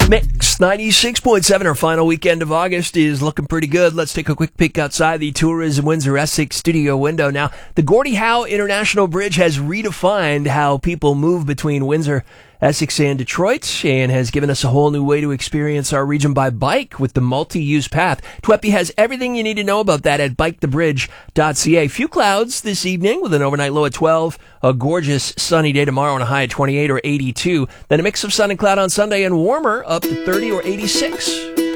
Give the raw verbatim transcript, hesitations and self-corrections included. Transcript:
Mix ninety-six point seven, our final weekend of August is looking pretty good. Let's take a quick peek outside the Tourism Windsor Essex studio window. Now, the Gordie Howe International Bridge has redefined how people move between Windsor, Essex, and Detroit, and has given us a whole new way to experience our region by bike with the multi-use path. T W E P has everything you need to know about that at bike the bridge dot c a. Few clouds this evening with an overnight low at twelve. A gorgeous sunny day tomorrow and a high at twenty-eight or eighty-two. Then a mix of sun and cloud on Sunday and warmer up to thirty or eighty-six.